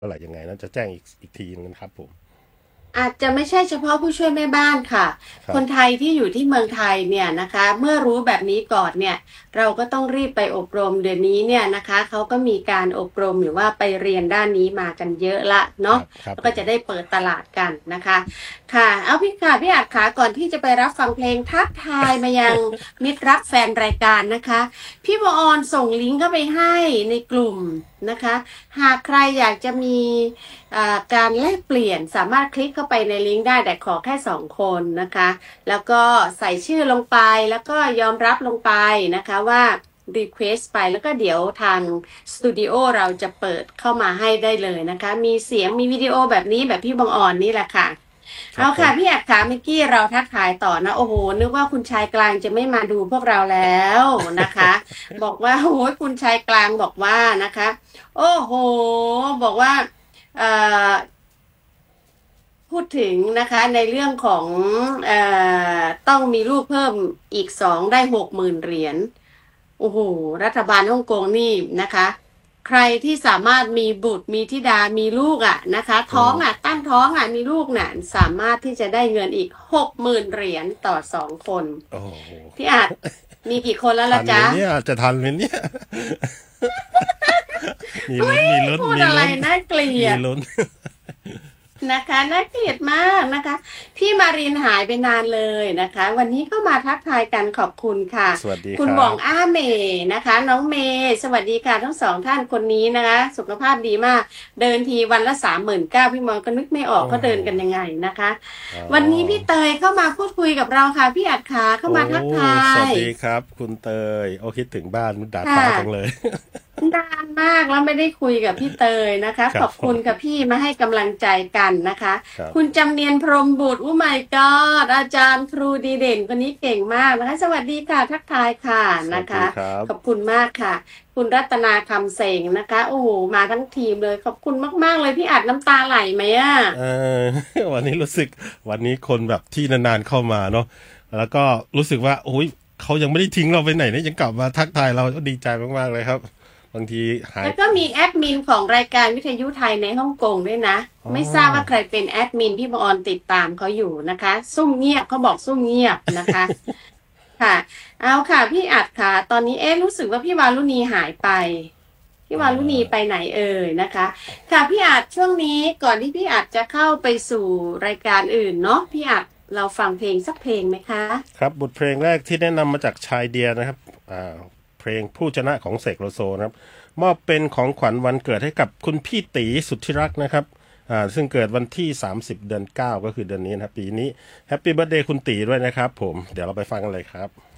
เมื่อไหร่ยังไงนะจะแจ้งอีกทีนึงนะครับผมอาจจะไม่ใช่เฉพาะผู้ช่วยแม่บ้านค่ะครับคนไทยที่อยู่ที่เมืองไทยเนี่ยนะคะเมื่อรู้แบบนี้ก่อนเนี่ยเราก็ต้องรีบไปอบรมเดี๋ยวนี้เนี่ยนะคะเขาก็มีการอบรมหรือว่าไปเรียนด้านนี้มากันเยอะละคเนาะรับครับแล้วก็ผมจะได้เปิดตลาดกันนะคะค่ะเอาพี่ค่ะพี่อาจขาก่อนที่จะไปรับฟังเพลงทักทายมายังมิตรรักแฟนรายการนะคะพี่บออนส่งลิงก์เข้าไปให้ในกลุ่มนะคะหากใครอยากจะมี การแลกเปลี่ยนสามารถคลิกเข้าไปในลิงก์ได้แต่ขอแค่2 คนนะคะแล้วก็ใส่ชื่อลงไปแล้วก็ยอมรับลงไปนะคะว่า Request ไปแล้วก็เดี๋ยวทางสตูดิโอเราจะเปิดเข้ามาให้ได้เลยนะคะมีเสียงมีวิดีโอแบบนี้แบบพี่บังอ่อนนี่แหละค่ะครับผมเอาค่ะพี่อัดขาเมื่อกี้เราทักทายต่อนะโอ้โหนึกว่าคุณชายกลางจะไม่มาดูพวกเราแล้วนะคะบอกว่าโอ้ยคุณชายกลางบอกว่านะคะโอ้โหบอกว่า เอ่อพูดถึงนะคะในเรื่องของเอ่ต้องมีลูกเพิ่มอีก 2ได้60,000 เหรียญโอ้โหรัฐบาลฮ่องกงนี่นะคะใครที่สามารถมีบุตรมีธิดามีลูกอ่ะนะคะอืท้องอ่ะมตั้งท้องอ่ะมีลูกน่ะสามารถที่จะได้เงินอีก60,000 เหรียญต่อ2 คนโอ้โหพี่อาจมีกี่คนแล้วทัล่ะจ๊ะนไหมเนี่ยจะทันไหมเนี่ยมีลุ้อุ้ยนมีลุ้นพูดอะไรมีลุ้นน่าเกลียดมีลุ้นนะคะน่าเกลียดมากนะคะพี่มารินหายไปนานเลยนะคะวันนี้ก็มาทักทายกันขอบคุณค่ะสวัสดีคุณครับบองอ้าเมย์นะคะน้องเมย์สวัสดีค่ะทั้ง2 ท่านคนนี้นะคะสุขภาพดีมากเดินทีวันละ39,000พี่มองก็นึกไม่ออกโอ้เขาเดินกันยังไงนะคะอ๋อวันนี้พี่เตยเข้ามาพูดคุยกับเราค่ะพี่อัดขาเข้าโอ้มาทักทายสวัสดีครับคุณเตยโอ้คิดถึงบ้านดาดค่ฟ้าจังเละยนานมากแล้วไม่ได้คุยกับพี่เตยนะคะครับขอบคุณผมค่ะพี่มาให้กำลังใจกันนะคะครับคุณจำเนียนพรหมบุตรmy god อาจารย์ครูดีเด่นคนนี้เก่งมากนะคะสวัสดีค่ะทักทายค่ะสวัสนะคะดีครับขอบคุณมากค่ะคุณรัตนาคำเสงนะคะโอ้โหมาทั้งทีมเลยขอบคุณมากๆเลยพี่อัดน้ำตาไหลไหมอ่ะเออวันนี้รู้สึกวันนี้คนแบบที่นานๆเข้ามาเนาะแล้วก็รู้สึกว่าโอ้ยเขายังไม่ได้ทิ้งเราไปไหนนะยังกลับมาทักทายเราก็ดีใจมากๆเลยครับบางทีหายแล้วก็มีแอดมินของรายการวิทยุไทยในฮ่องกงด้วยนะอ๋อไม่ทราบว่าใครเป็นแอดมินพี่บออนติดตามเขาอยู่นะคะซุ่มเงียบเขาบอกซุ่มเงียบนะคะค่ะเอาค่ะพี่อัดค่ะตอนนี้รู้สึกว่าพี่วารุณีหายไปพี่อ่วารุณีาไปไหนเอ่ยนะคะค่ะพี่อัดช่วงนี้ก่อนที่พี่อัดจะเข้าไปสู่รายการอื่นเนาะพี่อัดเราฟังเพลงสักเพลงไหมคะครับบทเพลงแรกที่แนะนำมาจากชายเดียนะครับเพลงผู้ชนะของเสกโลโซนะครับมอบเป็นของขวัญวันเกิดให้กับคุณพี่ตีสุดที่รักนะครับซึ่งเกิดวันที่30 เดือน 9ก็คือเดือนนี้นะครับปีนี้แฮปปี้เบิร์ธเดย์คุณตีด้วยนะครับผมเดี๋ยวเราไปฟังกันเลยครับ